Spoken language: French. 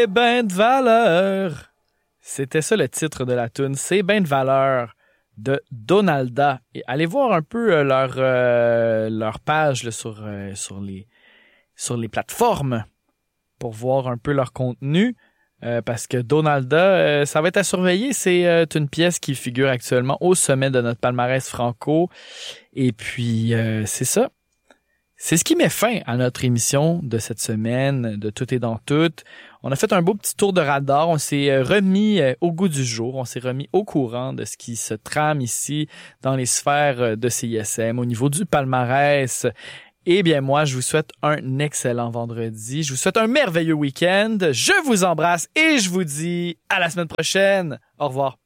Ben de valeur. C'était ça le titre de la tune. C'est ben de valeur de Donalda. Et allez voir un peu leur page là, sur les plateformes pour voir un peu leur contenu. Parce que Donalda, ça va être à surveiller. C'est une pièce qui figure actuellement au sommet de notre palmarès franco. Et puis, c'est ça. C'est ce qui met fin à notre émission de cette semaine de Tout et dans tout. On a fait un beau petit tour de radar. On s'est remis au goût du jour. On s'est remis au courant de ce qui se trame ici dans les sphères de CISM au niveau du palmarès. Eh bien, moi, je vous souhaite un excellent vendredi. Je vous souhaite un merveilleux week-end. Je vous embrasse et je vous dis à la semaine prochaine. Au revoir.